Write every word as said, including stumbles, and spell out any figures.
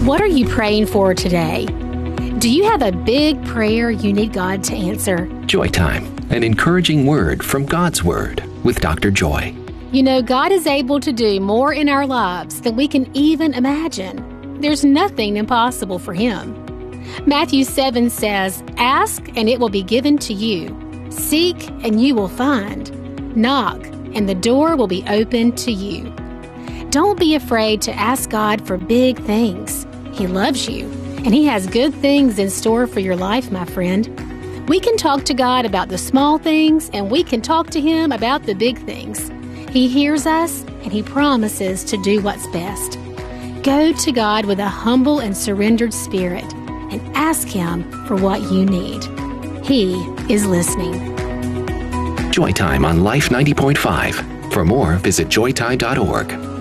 What are you praying for today? Do you have a big prayer you need God to answer? Joy Time, an encouraging word from God's Word with Doctor Joy. You know, God is able to do more in our lives than we can even imagine. There's nothing impossible for Him. Matthew seven says, "Ask, and it will be given to you. Seek, and you will find. Knock, and the door will be opened to you." Don't be afraid to ask God for big things. He loves you, and He has good things in store for your life, my friend. We can talk to God about the small things, and we can talk to Him about the big things. He hears us, and He promises to do what's best. Go to God with a humble and surrendered spirit and ask Him for what you need. He is listening. Joy Time on Life ninety point five. For more, visit joy time dot org.